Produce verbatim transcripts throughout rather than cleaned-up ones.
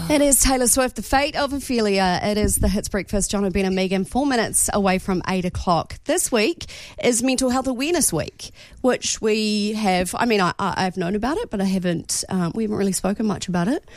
It is Taylor Swift, The Fate of Ophelia. It is the Hits Breakfast, John, Ben and Megan, four minutes away from eight o'clock. This week is Mental Health Awareness Week, which we have, I mean, I, I've known about it, but I haven't, um, we haven't really spoken much about it.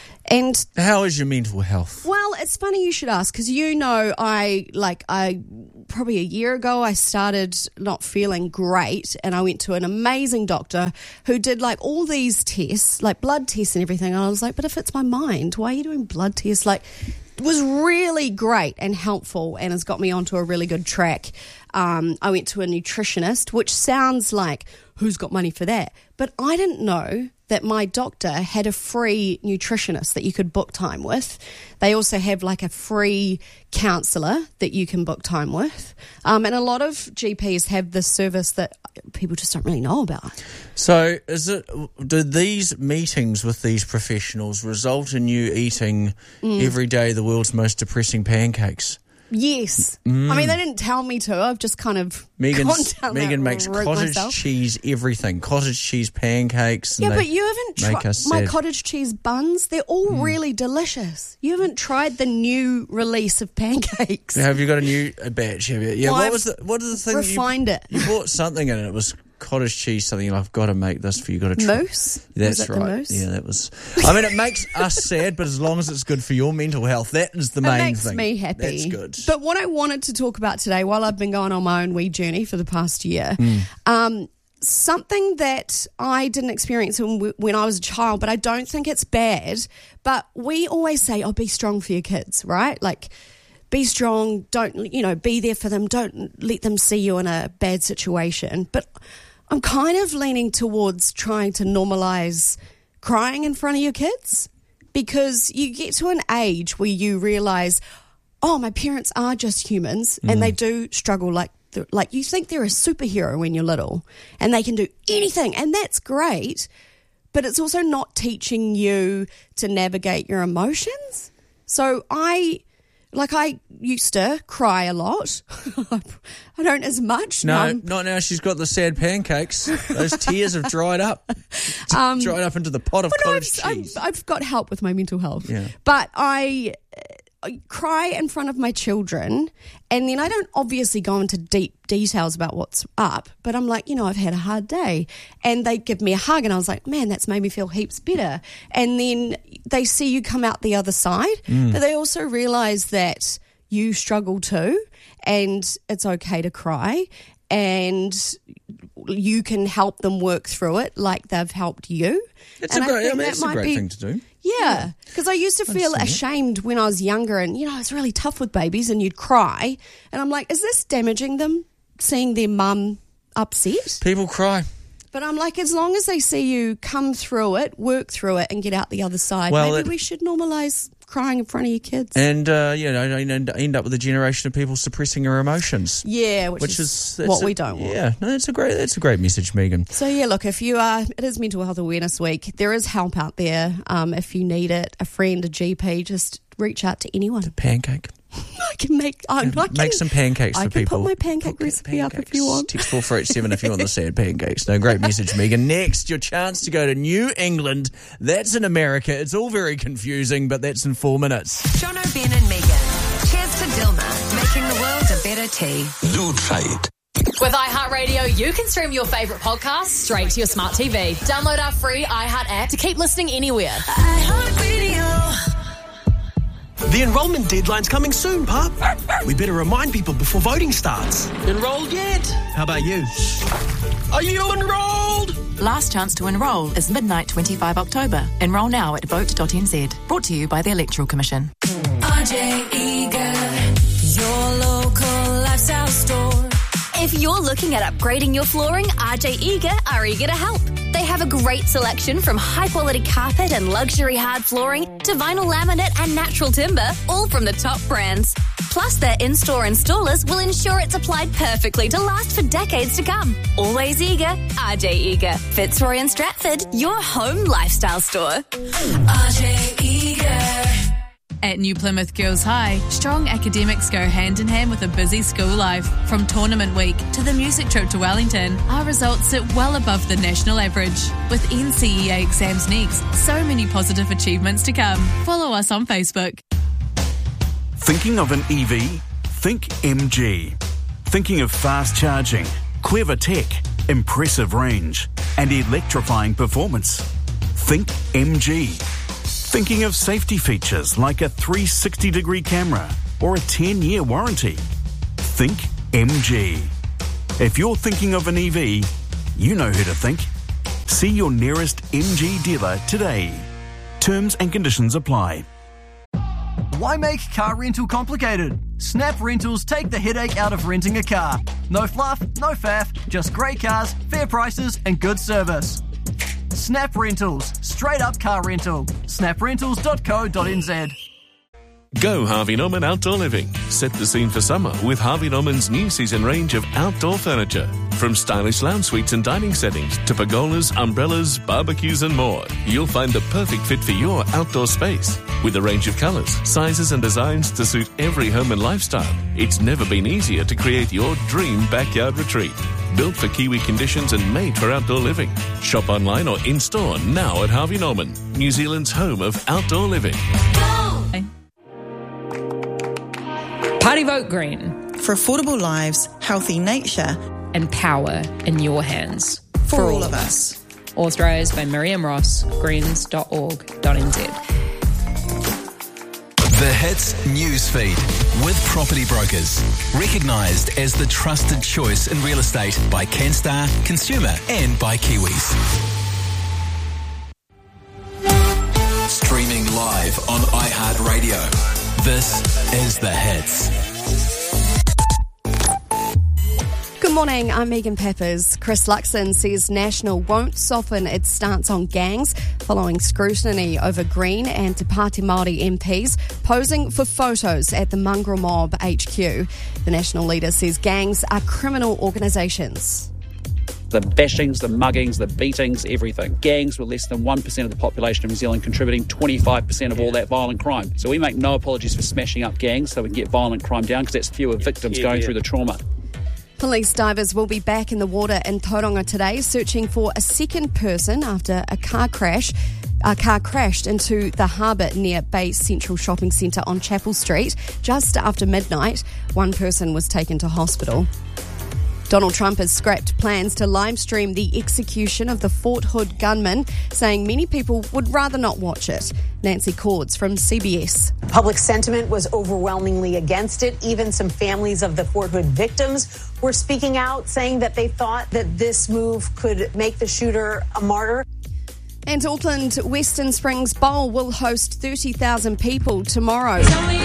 And how is your mental health? Well, it's funny you should ask, because you know, I like I probably a year ago I started not feeling great, and I went to an amazing doctor who did like all these tests, like blood tests and everything. And I was like, but if it's my mind, why are you doing blood tests? Like, it was really great and helpful, and has got me onto a really good track. Um, I went to a nutritionist, which sounds like who's got money for that, but I didn't know that my doctor had a free nutritionist that you could book time with. They also have like a free counsellor that you can book time with. Um, and a lot of G Ps have this service that people just don't really know about. So is it, do these meetings with these professionals result in you eating mm. every day the world's most depressing pancakes? Yes. Mm. I mean, they didn't tell me to. I've just kind of Megan's, gone down Megan that makes route cottage myself. cheese everything. Cottage cheese pancakes. Yeah, but you haven't tried my sad. cottage cheese buns. They're all mm. really delicious. You haven't tried the new release of pancakes. Have you got a new a batch? Have you? Yeah. Well, what I've was the what is the thing? Refined you, it. You bought something in it. It was cottage cheese something. I've got to make this for you. Got to try. Mousse. That's was it right. The mousse? Yeah, that was. I mean, it makes us sad, but as long as it's good for your mental health, that is the it main makes thing. It makes me happy. That's good. But what I wanted to talk about today, while I've been going on my own wee journey for the past year, mm. um, something that I didn't experience when, when I was a child, but I don't think it's bad. But we always say, "Oh, be strong for your kids," right? Like, be strong. Don't you know? Be there for them. Don't let them see you in a bad situation. But I'm kind of leaning towards trying to normalize crying in front of your kids, because you get to an age where you realize, oh, my parents are just humans and mm. they do struggle. Like, like you think they're a superhero when you're little and they can do anything, and that's great, but it's also not teaching you to navigate your emotions. So I... Like, I used to cry a lot. I don't as much. No, um, not now. She's got the sad pancakes. Those tears have dried up. Um, dried up into the pot of cottage I've, cheese. I've, I've got help with my mental health. Yeah. But I, I cry in front of my children, and then I don't obviously go into deep details about what's up, but I'm like, you know, I've had a hard day, and they give me a hug, and I was like, man, that's made me feel heaps better. And then they see you come out the other side, mm. but they also realise that you struggle too, and it's okay to cry, and you can help them work through it like they've helped you. It's and a great, I I mean, it's a great be, thing to do. Yeah, because I used to feel ashamed when I was younger, and, you know, it's really tough with babies, and you'd cry, and I'm like, is this damaging them, seeing their mum upset? People cry. But I'm like, as long as they see you come through it, work through it, and get out the other side, well, maybe it, we should normalise crying in front of your kids. And, uh, you know, end, end up with a generation of people suppressing their emotions. Yeah, which, which is, is what a, we don't want. Yeah, no, that's a great, that's a great message, Megan. So, yeah, look, if you are, it is Mental Health Awareness Week. There is help out there. Um, if you need it, a friend, a G P, just reach out to anyone. The pancake. I can make I, yeah, I can, make some pancakes I for can people. Put my pancake put recipe pancakes. up if you want. Text four four eight seven if you want the sad pancakes. No, great message, Megan. Next, your chance to go to New England. That's in America. It's all very confusing, but that's in four minutes. John, Ben and Megan. Cheers to Dilma, making the world a better tea. Lutrate. With iHeartRadio, you can stream your favourite podcasts straight to your smart T V. Download our free iHeart app to keep listening anywhere. iHeartRadio. The enrolment deadline's coming soon, Pup. We better remind people before voting starts. Enrolled yet? How about you? Are you enrolled? Last chance to enrol is midnight twenty-five October. Enrol now at vote dot n z. Brought to you by the Electoral Commission. R J Eager, your local lifestyle store. If you're looking at upgrading your flooring, R J Eager are eager to help. They have a great selection from high-quality carpet and luxury hard flooring to vinyl laminate and natural timber, all from the top brands. Plus, their in-store installers will ensure it's applied perfectly to last for decades to come. Always eager, R J Eager. Fitzroy and Stratford, your home lifestyle store. R J Eager. At New Plymouth Girls High, strong academics go hand in hand with a busy school life. From tournament week to the music trip to Wellington, our results sit well above the national average. With N C E A exams next, so many positive achievements to come. Follow us on Facebook. Thinking of an E V? Think M G. Thinking of fast charging, clever tech, impressive range, and electrifying performance? Think M G. Thinking of safety features like a three sixty degree camera or a ten year warranty? Think M G. If you're thinking of an E V, you know who to think. See your nearest M G dealer today. Terms and conditions apply. Why make car rental complicated? Snap Rentals take the headache out of renting a car. No fluff, no faff, just great cars, fair prices and good service. Snap Rentals, straight up car rental. snap rentals dot co dot n z. Go Harvey Norman Outdoor Living. Set the scene for summer with Harvey Norman's new season range of outdoor furniture. From stylish lounge suites and dining settings to pergolas, umbrellas, barbecues and more. You'll find the perfect fit for your outdoor space. With a range of colours, sizes and designs to suit every home and lifestyle, it's never been easier to create your dream backyard retreat. Built for Kiwi conditions and made for outdoor living. Shop online or in-store now at Harvey Norman, New Zealand's home of outdoor living. Party Vote Green. For affordable lives, healthy nature, and power in your hands. For, for all, all of us. us. Authorised by Miriam Ross, greens dot org dot n z. The Hits Newsfeed with Property Brokers. Recognised as the trusted choice in real estate by Canstar, Consumer and by Kiwis. Streaming live on iHeartRadio. This is The Hits. Good morning, I'm Megan Peppers. Chris Luxon says National won't soften its stance on gangs following scrutiny over Green and Te Pāti Māori M Ps posing for photos at the Mongrel Mob H Q. The National leader says gangs are criminal organisations. The bashings, the muggings, the beatings, everything. Gangs were less than one percent of the population of New Zealand, contributing twenty-five percent of all that violent crime. So we make no apologies for smashing up gangs so we can get violent crime down, because that's fewer victims yeah, going yeah. through the trauma. Police divers will be back in the water in Tauranga today, searching for a second person after a car crash. A car crashed into the harbour near Bay Central Shopping Centre on Chapel Street just after midnight. One person was taken to hospital. Donald Trump has scrapped plans to live stream the execution of the Fort Hood gunman, saying many people would rather not watch it. Nancy Cords from C B S. Public sentiment was overwhelmingly against it. Even some families of the Fort Hood victims were speaking out, saying that they thought that this move could make the shooter a martyr. And Auckland Western Springs Bowl will host thirty thousand people tomorrow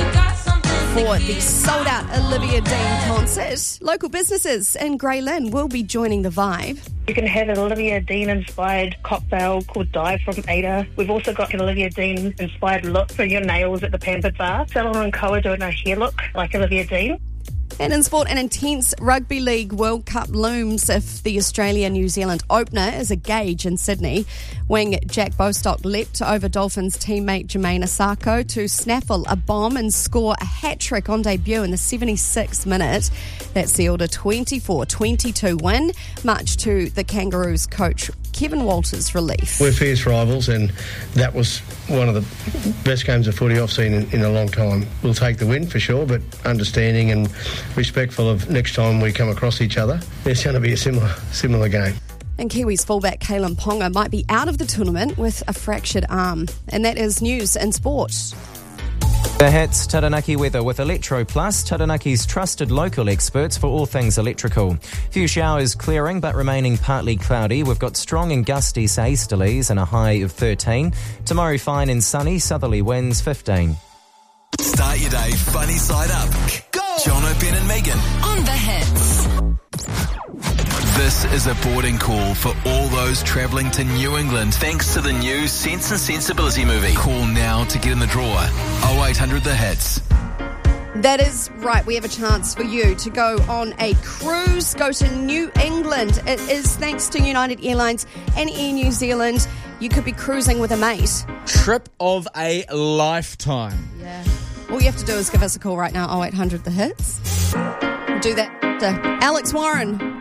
for the sold-out Olivia Dean concert. Local businesses in Grey Lynn will be joining the vibe. You can have an Olivia Dean-inspired cocktail called Dive from Ada. We've also got an Olivia Dean-inspired look for your nails at the Pampered Bar. Salon and Co are doing a hair look like Olivia Dean. And in sport, an intense Rugby League World Cup looms if the Australia-New Zealand opener is a gauge in Sydney. Wing Jack Bostock leapt over Dolphins teammate Jermaine Asako to snaffle a bomb and score a hat-trick on debut in the seventy-sixth minute. That sealed a twenty-four twenty-two win, much to the Kangaroos coach Kevin Walters' relief. We're fierce rivals, and that was one of the best games of footy I've seen in, in a long time. We'll take the win for sure, but understanding and respectful of next time we come across each other, it's going to be a similar similar game. And Kiwis fullback Kalen Ponga might be out of the tournament with a fractured arm. And that is news in sport. The Hits Taranaki weather with Electro Plus, Taranaki's trusted local experts for all things electrical. Few showers clearing but remaining partly cloudy. We've got strong and gusty easterlies and a high of thirteen. Tomorrow fine and sunny, southerly winds fifteen. Start your day funny side up. Go! John O'Ben and Megan on The Hits. This is a boarding call for all those travelling to New England thanks to the new Sense and Sensibility movie. Call now to get in the draw. oh eight hundred The Hits. That is right. We have a chance for you to go on a cruise, go to New England. It is thanks to United Airlines and Air New Zealand. you could be cruising with a mate. Trip of a lifetime. Yeah. All you have to do is give us a call right now, oh eight hundred the hits. We'll do that to Alex Warren.